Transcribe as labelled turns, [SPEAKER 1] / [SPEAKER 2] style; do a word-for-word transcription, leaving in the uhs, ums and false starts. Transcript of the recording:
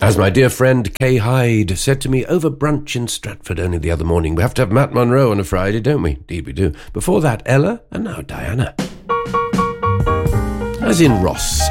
[SPEAKER 1] As my dear friend Kay Hyde said to me over brunch in Stratford only the other morning, we have to have Matt Monro on a Friday, don't we? Indeed we do. Before that, Ella, and now Diana. As in Ross,